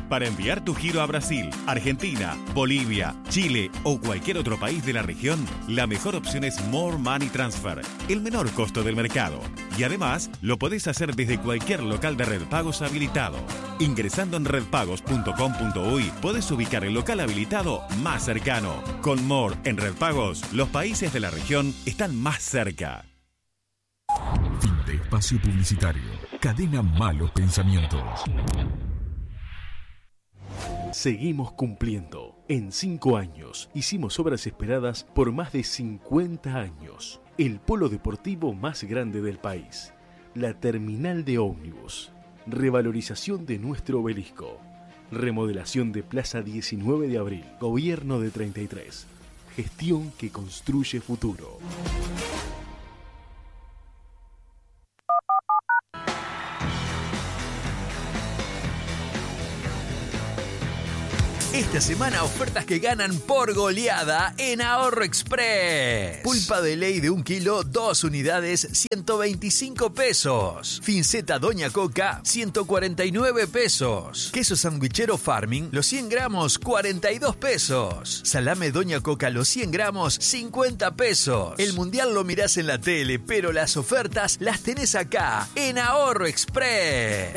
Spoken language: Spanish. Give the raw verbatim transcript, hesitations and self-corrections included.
Para enviar tu giro a Brasil, Argentina, Bolivia, Chile o cualquier otro país de la región, la mejor opción es More Money Transfer, el menor costo del mercado. Y además, lo podés hacer desde cualquier local de Red Pagos habilitado. Ingresando en red pagos punto com punto uy, podés ubicar el local habilitado más cercano. Con More en Red Pagos, los países de la región están más cerca. Fin de espacio publicitario. Cadena Malos Pensamientos. Seguimos cumpliendo. En cinco años hicimos obras esperadas por más de cincuenta años. El polo deportivo más grande del país. La terminal de ómnibus. Revalorización de nuestro obelisco. Remodelación de Plaza diecinueve de abril. Gobierno de treinta y tres. Gestión que construye futuro. Esta semana ofertas que ganan por goleada en Ahorro Express. Pulpa de ley de un kilo, dos unidades, ciento veinticinco pesos. Finceta Doña Coca, ciento cuarenta y nueve pesos. Queso sandwichero Farming, los cien gramos, cuarenta y dos pesos. Salame Doña Coca, los cien gramos, cincuenta pesos. El mundial lo mirás en la tele, pero las ofertas las tenés acá, en Ahorro Express.